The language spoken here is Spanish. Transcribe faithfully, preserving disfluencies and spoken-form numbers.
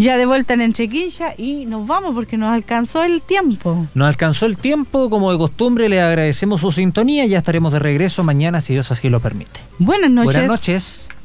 Ya de vuelta en Entre Quincha y nos vamos porque nos alcanzó el tiempo. Nos alcanzó el tiempo, como de costumbre, le agradecemos su sintonía. Ya estaremos de regreso mañana, si Dios así lo permite. Buenas noches. Buenas noches.